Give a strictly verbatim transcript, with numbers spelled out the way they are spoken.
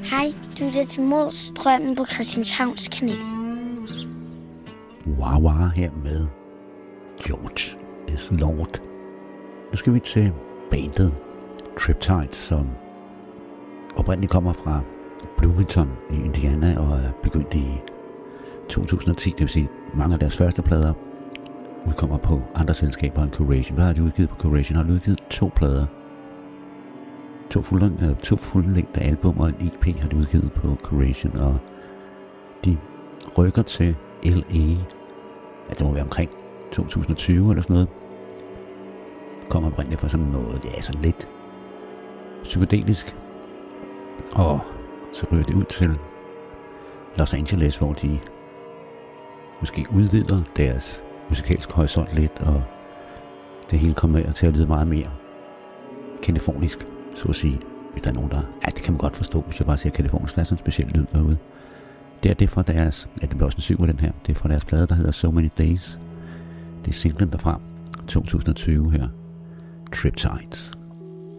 Hej, du er til Modstrømmen på Christianshavns Kanal. Wow, wow, her med George is Lord. Nu skal vi til bandet Triptide, som oprindeligt kommer fra Bloomington i Indiana og er begyndt i to tusind og ti. Det vil sige, mange af deres første plader udkommer på andre selskaber end Curation. Hvad har de udgivet på Curation? Har de udgivet to plader? To fuldlængde, to fuldlængde album og en E P har de udgivet på Curation, og de rykker til L A. Ja, det må være omkring to tusind og tyve eller sådan noget. Kommer oprindeligt fra sådan noget, ja, sådan lidt psykedelisk. Og så ryger det ud til Los Angeles, hvor de måske udvider deres musikalske horisont lidt, og det hele kommer til at lyde meget mere kalifornisk, så at sige. Hvis der er nogen, der... Ja, det kan man godt forstå, hvis jeg bare siger kalifornisk. Der er sådan en speciel lyd derude. Det er det fra deres... Ja, det bliver også en syv af den her. Det er fra deres plade, der hedder So Many Days. Det er singlen derfra. to tusind og tyve her. Triptides.